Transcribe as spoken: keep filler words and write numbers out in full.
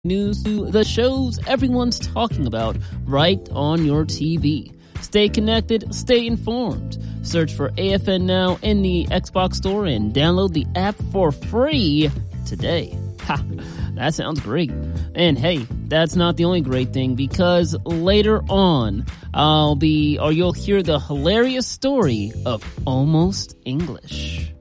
news to the shows everyone's talking about right on your T V. Stay connected, stay informed. Search for A F N Now in the Xbox Store and download the app for free today. Ha! That sounds great. And hey, that's not the only great thing, because later on, I'll be, or you'll hear the hilarious story of Almost English.